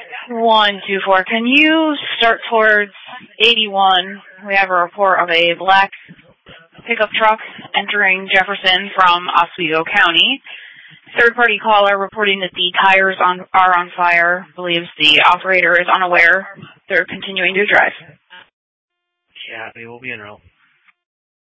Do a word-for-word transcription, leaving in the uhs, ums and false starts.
one two four, can you start towards eighty-one? We have a report of a black pickup truck entering Jefferson from Oswego County. Third-party caller reporting that the tires on, are on fire. Believes the operator is unaware. They're continuing to drive. Yeah, we will be in row.